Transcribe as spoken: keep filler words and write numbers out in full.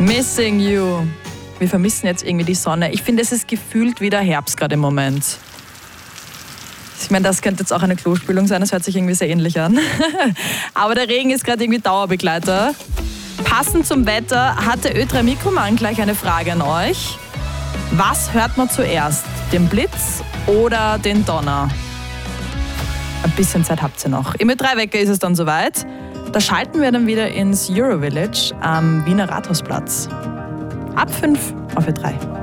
Missing You. Wir vermissen jetzt irgendwie die Sonne. Ich finde, es ist gefühlt wieder Herbst gerade im Moment. Ich meine, das könnte jetzt auch eine Klospülung sein, das hört sich irgendwie sehr ähnlich an. Aber der Regen ist gerade irgendwie Dauerbegleiter. Passend zum Wetter hat der Ö drei Mikroman gleich eine Frage an euch. Was hört man zuerst? Den Blitz oder den Donner? Ein bisschen Zeit habt ihr noch. Im Ö drei Wecker ist es dann soweit. Da schalten wir dann wieder ins Eurovillage am Wiener Rathausplatz. Ab fünf auf Ö drei.